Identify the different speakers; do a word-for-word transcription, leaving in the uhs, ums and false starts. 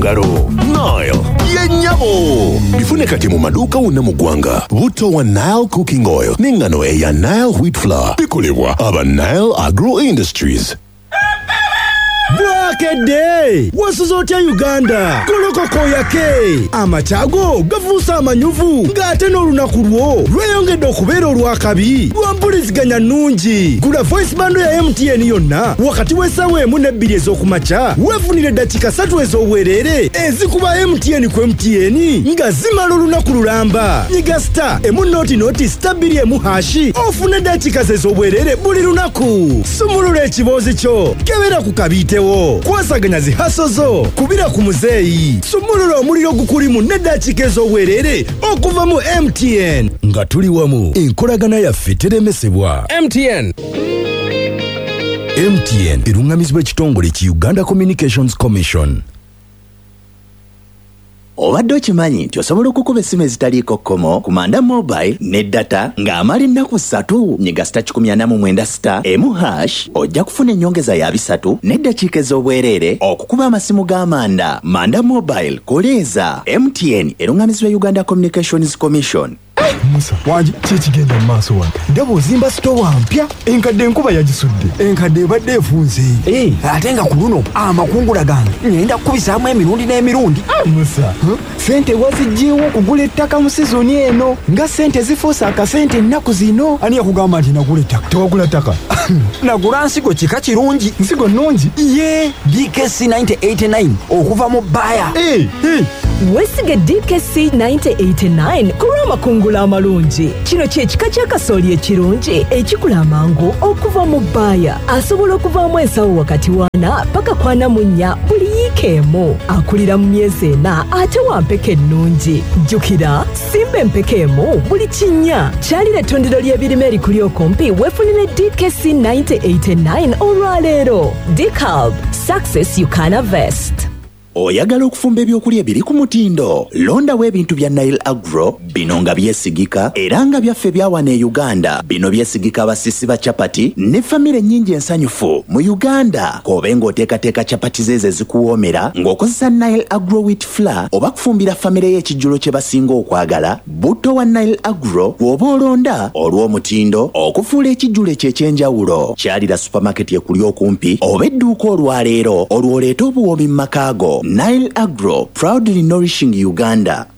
Speaker 1: ngalo. Nile yennyabo bifune kati mu maduuka wonna mu ggwanga. Butto wa Nile cooking oil n'engano eya Nile wheat flour bikolebwa aba Nile Agro Industries.
Speaker 2: Bwakedde wasuzotya Uganda kolokoko yake amachago gavuusa amanyuvu ng'ate n'olunaku lwo lweyongedde okubeera olwakabi lwampuliziganya nnungi. Gula voice bando ya M T N yonna wakati w'essaawa emu n'ebbiri ez'okumakya weefunire eddakiika ssatu ez'obwereere ezikuba M T N ku M T N nga zimala olunaku lulamba. Nyiga star emu nooti nooti star bbiri emu hashi ofune eddakiika ez'obwereere buli lunaku. Sumulula ekiboozi kyo kebera ku kabiitewo kwasaganya zihaso zo kubira ku muzeeyi. Sumulula omuliro gukulimu n'eddakiika ez'obwereere okuva mu M T N nga tuli wamu enkolagana yaffe teremesebwa.
Speaker 3: M T N
Speaker 2: M T N erungamizibwa ekitongole ki Uganda Communications Commission.
Speaker 4: Obadde okimanyi nti osobola okukuba essimu ezitaliiko kkomo ku Manda Mobile ne data ng'amala ennaku ssatu. Nyiga sita kikumi ana mu mwenda sita emu hash ojja kufuna ennyongeza ya bisatu n'eddakiika ez'obwereere okukuba amasimu g'amanda. Manda Mobile koleeza. M T N erungamizibwa Uganda Communications Commission.
Speaker 5: Musa wangi kyekigenda mu maaso wange ndaba ozimba sitowa mpya enkadde enkuba yagisudde enkadde ebadde efunze
Speaker 6: Eh, ate nga ku luno amakungula gange ngenda kukubisaamu emirundi n'emirundi.
Speaker 5: Musa
Speaker 6: Sente waziggyewo okugula ettaka mu sizoni eno nga sente zifuusa akasente ennaku zino.
Speaker 5: ani yakugamba nti nagula ettaka tewagula ttaka?
Speaker 6: Nagula nsigo kika kirungi.
Speaker 5: nsigo nnungi
Speaker 6: Ye D K C ninety eighty-nine okuva mu Baya.
Speaker 5: Eh, eh.
Speaker 7: Wesige D K C ninety eighty-nine kulwa amakungula amalungi. Kino kyekika kya kasooli ekirungi ekikula amangu okuva mu Baya. Asobola okuvaamu ensawo wakati wana paka kwana munya buli yiikeemu. Akulira mu myezi ena ate wa mpeke ennungi. Jjukira simba empeke emu buli kinnya. Kyalira ettundiro ly'ebirime erikuli okumpi weefunire D K C ninety eighty-nine olwaleero. D C A B, success you can harvest.
Speaker 4: Oyagala okufumba ebyokulya ebiri ku mutindo? Londawo ebintu bya Nile Agro bino nga byesigika era nga byaffe byawana e Uganda. Bino byesigika abasisi ba chapati ne famire nnyingi ensanyufu mu Uganda. Kobe ng'oteekateeka chapati zeeze zikuwoomera ng'okozesa Nile Agro wheat flour oba kufumbira famire y'ekijjulo kye basinga okwagala. Butto wa Nile Agro bw'oba olonda olw'omutindo okufuula ekijjulo ekyo eky'enjawulo. Kyalira supermarket ekuli okumpi oba edduuka olwaleero olw'oleeta obuwoomi mu makaago. Nile Agro, proudly nourishing Uganda.